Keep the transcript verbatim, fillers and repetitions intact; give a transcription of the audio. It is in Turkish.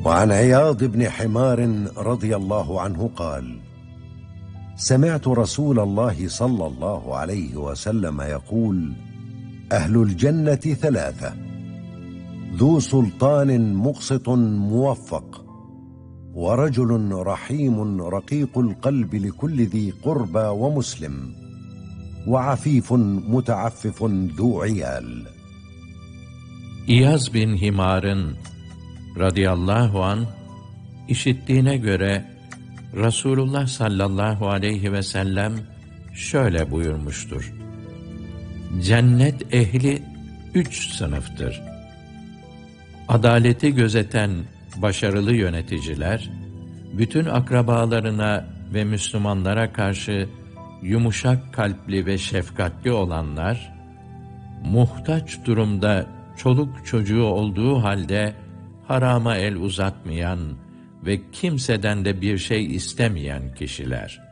وعن عياض بن حمار رضي الله عنه قال: سمعت رسول الله صلى الله عليه وسلم يقول: أهل الجنة ثلاثة: ذو سلطان مقسط موفق، ورجل رحيم رقيق القلب لكل ذي قربى ومسلم، وعفيف متعفف ذو عيال. İyaz bin Himar'ın radıyallahu an işittiğine göre Resulullah sallallahu aleyhi ve sellem şöyle buyurmuştur: Cennet ehli üç sınıftır. Adaleti gözeten başarılı yöneticiler, bütün akrabalarına ve Müslümanlara karşı yumuşak kalpli ve şefkatli olanlar, muhtaç durumda çoluk çocuğu olduğu halde harama el uzatmayan ve kimseden de bir şey istemeyen kişiler.